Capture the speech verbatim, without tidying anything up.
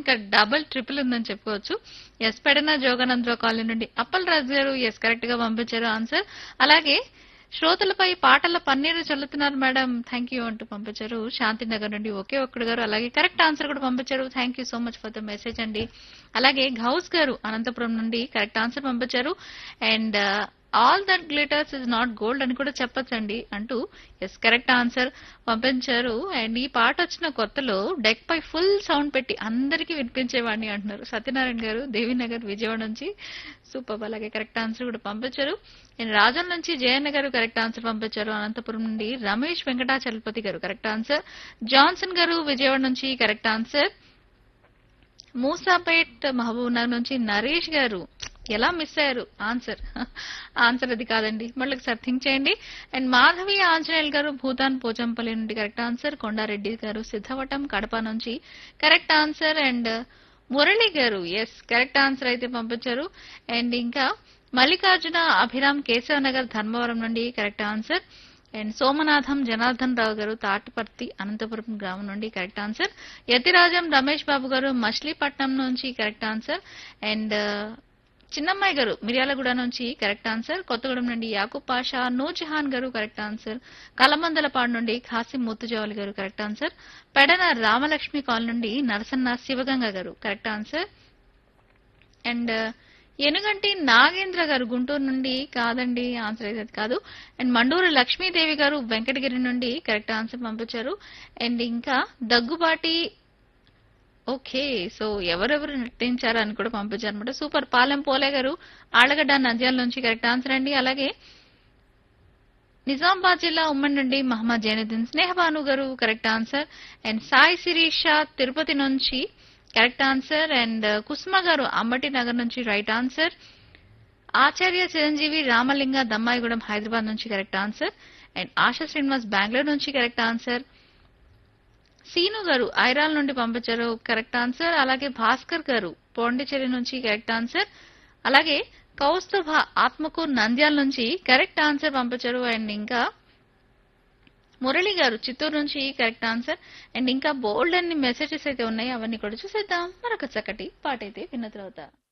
ఇంకా double triple ఉందని చెప్పుకోవచ్చు. ఎస్ పెడన జోగానందరావు కాలనీ నుండి అప్పల్ రాజు గారు ఎస్ కరెక్ట్ గా పంపించారు ఆన్సర్. అలాగే శ్రోతలపై పాటల పన్నీరు చల్లుతున్నారు మేడం థ్యాంక్ యూ అంటూ పంపించారు శాంతినగర్ నుండి ఒకే ఒక్కడు గారు. అలాగే కరెక్ట్ ఆన్సర్ కూడా పంపించారు. Thank you so much for the message అండి. అలాగే గౌస్ గారు అనంతపురం నుండి కరెక్ట్ ఆన్సర్ పంపించారు. And all that glitters is not gold అని కూడా చెప్పొచ్చండి అంటూ ఎస్ కరెక్ట్ ఆన్సర్ పంపించారు. అండ్ ఈ పాట వచ్చిన కొత్తలో డెక్ పై ఫుల్ సౌండ్ పెట్టి అందరికీ వినిపించేవాడిని అంటున్నారు సత్యనారాయణ గారు దేవీనగర్ విజయవాడ నుంచి. సూపర్. అలాగే కరెక్ట్ ఆన్సర్ కూడా పంపించారు. అండ్ రాజన్ నుంచి జయన్న గారు కరెక్ట్ ఆన్సర్ పంపించారు. అనంతపురం నుండి రమేష్ వెంకటాచలపతి గారు కరెక్ట్ ఆన్సర్. జాన్సన్ గారు విజయవాడ నుంచి కరెక్ట్ ఆన్సర్. మూసాపేట్ మహబూబ్ నగర్ నుంచి నరేష్ గారు ఎలా మిస్ అయ్యారు ఆన్సర్ ఆన్సర్ అది కాదండి మళ్ళీ ఒకసారి థింక్ చేయండి. అండ్ మాధవి ఆంజనేయులు గారు భూతాన్ పోచంపల్లి నుండి కరెక్ట్ ఆన్సర్. కొండారెడ్డి గారు సిద్ధవటం కడప నుంచి కరెక్ట్ ఆన్సర్. అండ్ మురళి గారు ఎస్ కరెక్ట్ ఆన్సర్ అయితే పంపించారు. అండ్ ఇంకా మల్లికార్జున అభిరామ్ కేశవ నగర్ ధర్మవరం నుండి correct answer. And Somanatham Janardhan Rao గారు తాటిపర్తి అనంతపురం గ్రామం నుండి కరెక్ట్ ఆన్సర్. యతిరాజం రమేష్ బాబు గారు మచిలీపట్నం నుంచి కరెక్ట్ ఆన్సర్. అండ్ చిన్నమ్మాయి గారు మిర్యాలగూడ నుంచి కరెక్ట్ ఆన్సర్. కొత్తగూడెం నుండి యాకూబ్ పాషా నూర్జహాన్ గారు కరెక్ట్ ఆన్సర్. కలమందలపాడు నుండి ఖాసిం ముత్తుజావలి గారు correct answer. Pedana Ramalakshmi call నుండి నరసన్న శివగంగ గారు correct answer. And Enuganti Nagendra గారు గుంటూరు నుండి కాదండి ఆన్సర్ అయితే కాదు. అండ్ మండూరు లక్ష్మీదేవి గారు వెంకటగిరి నుండి కరెక్ట్ ఆన్సర్ పంపించారు. అండ్ ఇంకా దగ్గుబాటి ఓకే సో ఎవరెవరు నటించారు అని కూడా పంపించారు అనమాట. సూపర్. పాలెం పోలే గారు ఆళ్లగడ్డ నంద్యాల నుంచి కరెక్ట్ ఆన్సర్ అండి. అలాగే నిజామాబాద్ జిల్లా ఉమ్మడి నుండి మహమ్మద్ జైనుద్దీన్ స్నేహబాను గారు correct answer. And Sai Sirisha Tirupati నుంచి కరెక్ట్ ఆన్సర్. అండ్ కుసుమ గారు అంబటి నగర్ నుంచి రైట్ ఆన్సర్. ఆచార్య చిరంజీవి రామలింగ దమ్మాయిగూడెం హైదరాబాద్ నుంచి correct answer. And ASHA Srinivas Bengaluru నుంచి కరెక్ట్ ఆన్సర్. సీను గారు ఐరాల్ నుండి పంపించారు కరెక్ట్ ఆన్సర్. అలాగే భాస్కర్ గారు పాండిచేరి నుంచి కరెక్ట్ ఆన్సర్. అలాగే కౌస్తుభ ఆత్మకూర్ నంద్యాల నుంచి కరెక్ట్ ఆన్సర్ పంపించారు. అండ్ ఇంకా మురళి గారు చిత్తూరు నుంచి కరెక్ట్ ఆన్సర్. అండ్ ఇంకా బోల్డ్ అన్ని మెసేజెస్ అయితే ఉన్నాయి అవన్నీ కూడా చూసేద్దాం మరొక చక్కటి పాట అయితే విన్న తర్వాత.